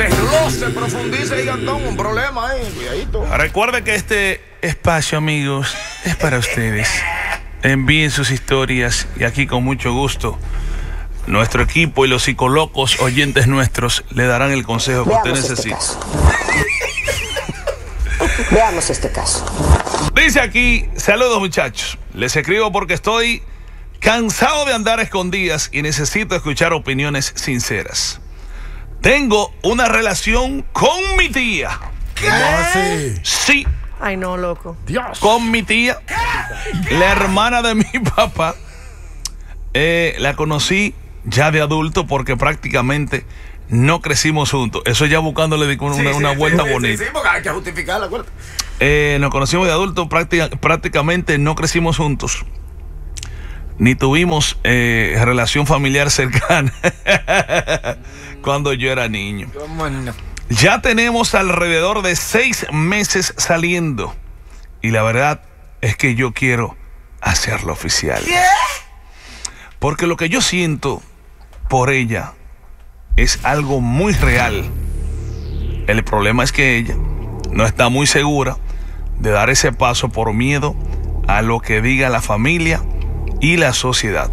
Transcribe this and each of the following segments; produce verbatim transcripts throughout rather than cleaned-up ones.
desglose, profundice, Gigantón, un problema ahí, cuidadito. Recuerde que este espacio, amigos, es para ustedes. Envíen sus historias y aquí con mucho gusto nuestro equipo y los psicolocos oyentes nuestros le darán el consejo que Veamos usted necesita. Este Veamos este caso. Dice aquí, saludos muchachos, les escribo porque estoy cansado de andar a escondidas y necesito escuchar opiniones sinceras. Tengo una relación con mi tía. ¿Qué? ¿Cómo así? Sí. Ay, no, loco. Dios. Con mi tía, la hermana de mi papá. Eh, la conocí ya de adulto porque prácticamente no crecimos juntos. Eso ya buscándole una, Sí, una sí, vuelta sí, bonita. Sí, sí, porque hay que justificar la cuenta. Eh, nos conocimos de adulto, práctica, prácticamente no crecimos juntos. Ni tuvimos eh, relación familiar cercana cuando yo era niño. Ya tenemos alrededor de seis meses saliendo. Y la verdad es que yo quiero hacerlo oficial. ¿Qué? Porque lo que yo siento por ella es algo muy real. El problema es que ella no está muy segura de dar ese paso por miedo a lo que diga la familia y la sociedad.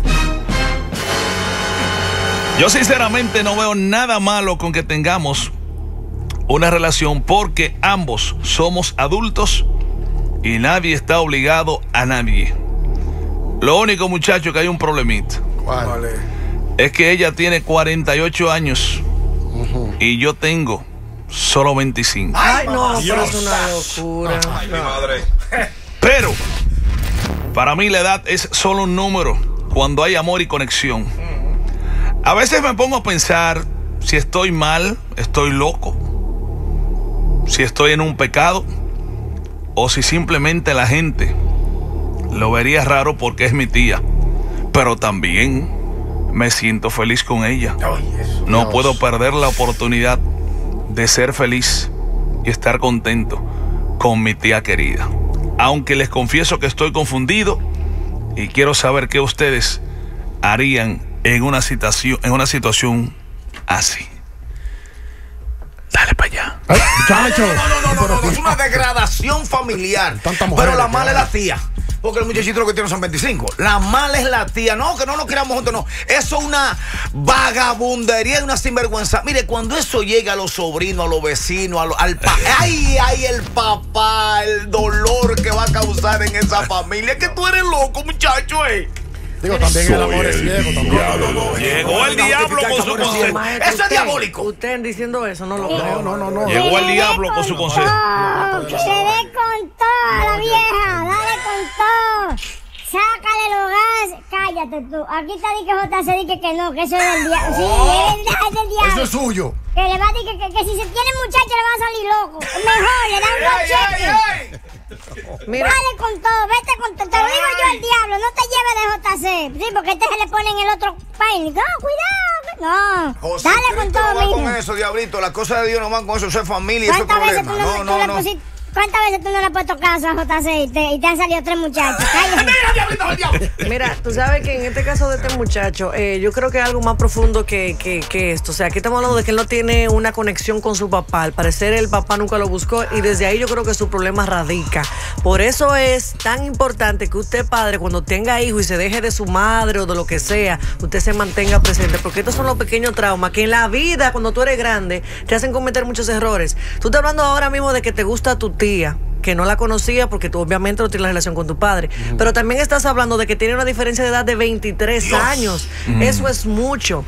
Yo sinceramente no veo nada malo con que tengamos una relación porque ambos somos adultos y nadie está obligado a nadie. Lo único, muchacho, que hay un problemita. ¿Cuál? Es que ella tiene cuarenta y ocho años uh-huh. y yo tengo solo veinticinco. Ay, no, Dios. pero es una locura. Ay, mi madre. Pero para mí la edad es solo un número cuando hay amor y conexión. A veces me pongo a pensar si estoy mal, estoy loco, si estoy en un pecado o si simplemente la gente lo vería raro porque es mi tía. Pero también me siento feliz con ella. No Dios. puedo perder la oportunidad de ser feliz y estar contento con mi tía querida. Aunque les confieso que estoy confundido y quiero saber qué ustedes harían en una situación, en una situación así. Dale para allá. Ay, muchacho. No, no, no, no, no, no, es una degradación familiar. Tantas mujeres Pero la que mala es hay. la tía. Porque el muchachito lo que tiene son veinticinco. La mala es la tía. No, que no nos criamos juntos, no. Eso es una vagabundería y una sinvergüenza. Mire, cuando eso llega a los sobrinos, a los vecinos, a lo- al pa ay, ay, el papá, el dolor que va a causar en esa familia. Es que tú eres loco, muchacho, eh. Digo, también el amor es ciego. También. Llegó el diablo con su consejo. Maestro, Eso es usted- diabólico. Usted diciendo eso, no lo No, creo. no, no, no. Llegó el diablo con su consejo. Que le dé con todo a la vieja, dale con todo. Sácale los gas. Cállate tú. Aquí te di que J C dice que no, que eso es del diablo. Sí, es verdad, es del diablo. Eso es suyo. Que le va a decir que, que, que si se tiene muchacho le va a salir loco. Mejor, le da un buen cheque. Mira, Dale con todo, vete con todo. Te lo digo yo el diablo, no te lleves de J C. Sí, porque este se le pone en el otro país. No, cuidado. No, José dale con Cristo todo, no va mijo. con eso, diablito. Las cosas de Dios no van con eso. Eso es familia, eso es ¿Cuántas veces problema. tú no, No, tú no, le no. pusiste- ¿Cuántas veces tú no le has puesto caso a J C y te, y te han salido tres muchachos? Cállate. ¡Mira, diablito, el diablo! mira, tú sabes que en este caso de este muchacho, eh, yo creo que es algo más profundo que, que, que esto. O sea, aquí estamos hablando de que él no tiene una conexión con su papá. Al parecer el papá nunca lo buscó y desde ahí yo creo que su problema radica. Por eso es tan importante que usted, padre, cuando tenga hijos y se deje de su madre o de lo que sea, usted se mantenga presente. Porque estos son los pequeños traumas que en la vida, cuando tú eres grande, te hacen cometer muchos errores. Tú estás hablando ahora mismo de que te gusta tu tía, que no la conocía porque tú obviamente no tienes la relación con tu padre. Uh-huh. Pero también estás hablando de que tiene una diferencia de edad de veintitrés Dios. Años. Uh-huh. Eso es mucho.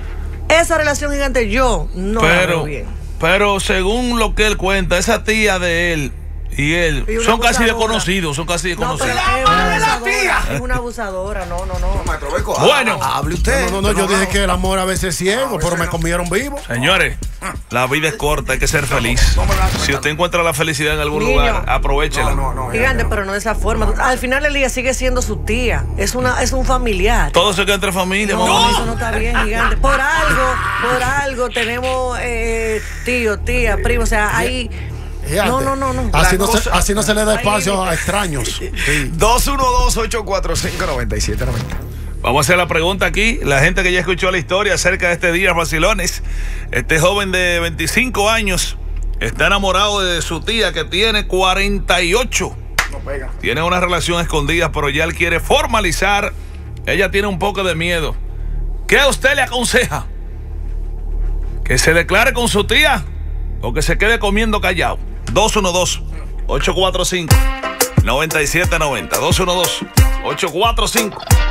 Esa relación gigante yo no pero, la veo bien. Pero según lo que él cuenta, esa tía de él y él y son casi abusadora. desconocidos, son casi desconocidos. No, pero ¡La es, la una tía! es una abusadora, no, no, no. Maestro Beco, Bueno. ah, hable usted. No, no, no, yo dije que el amor a veces es ciego, pero me comieron vivo. Señores, la vida es corta, hay que ser feliz. Si usted encuentra la felicidad en algún Niño. lugar, aprovechela. No, no, no. Gigante, pero no de esa forma. Al final el día sigue siendo su tía. Es una, es un familiar. Todo se queda entre familia, No, mamá. eso no está bien, gigante. Por algo, por algo tenemos eh, tío, tía, primo, o sea, ahí. Fíjate, No, no, no, no. Así La no, se, cosa- así no se le da espacio a extraños. Sí. dos uno dos, ocho cuatro cinco, nueve siete nueve cero. Vamos a hacer la pregunta aquí. La gente que ya escuchó la historia acerca de este día, vacilones. Este joven de veinticinco años está enamorado de su tía que tiene cuarenta y ocho. No pega. Tiene una relación escondida, pero ya él quiere formalizar. Ella tiene un poco de miedo. ¿Qué a usted le aconseja? ¿Que se declare con su tía o que se quede comiendo callado? dos uno dos, ocho cuatro cinco, nueve siete nueve cero. dos uno dos, ocho cuatro cinco,